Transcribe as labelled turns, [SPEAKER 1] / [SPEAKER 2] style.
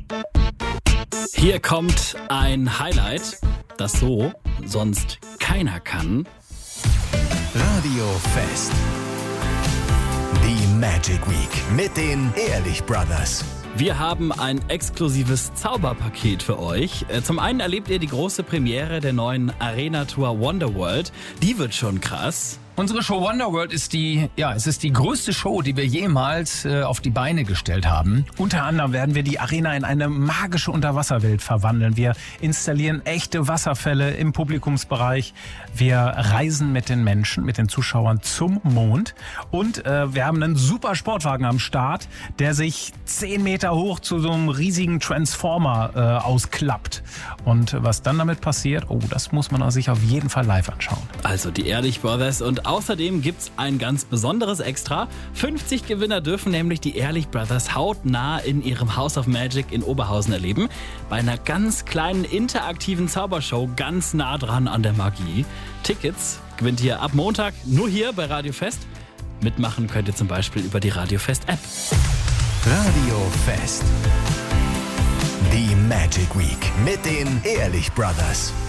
[SPEAKER 1] Hier kommt ein Highlight, das so sonst keiner kann.
[SPEAKER 2] Radio Fest. Die Magic Week mit den Ehrlich Brothers.
[SPEAKER 1] Wir haben ein exklusives Zauberpaket für euch. Zum einen erlebt ihr die große Premiere der neuen Arena-Tour Wonderworld. Die wird schon krass.
[SPEAKER 3] Unsere Show Wonderworld ist die größte Show, die wir jemals auf die Beine gestellt haben.
[SPEAKER 4] Unter anderem werden wir die Arena in eine magische Unterwasserwelt verwandeln. Wir installieren echte Wasserfälle im Publikumsbereich. Wir reisen mit den Menschen, mit den Zuschauern zum Mond. Und wir haben einen super Sportwagen am Start, der sich 10 Meter hoch zu so einem riesigen Transformer ausklappt. Und was dann damit passiert, das muss man sich auf jeden Fall live anschauen.
[SPEAKER 1] Also die Ehrlich Brothers und außerdem gibt's ein ganz besonderes Extra. 50 Gewinner dürfen nämlich die Ehrlich Brothers hautnah in ihrem House of Magic in Oberhausen erleben. Bei einer ganz kleinen interaktiven Zaubershow ganz nah dran an der Magie. Tickets gewinnt ihr ab Montag nur hier bei Radio Fest. Mitmachen könnt ihr zum Beispiel über die Radio Fest App.
[SPEAKER 2] Radio Fest. Die Magic Week mit den Ehrlich Brothers.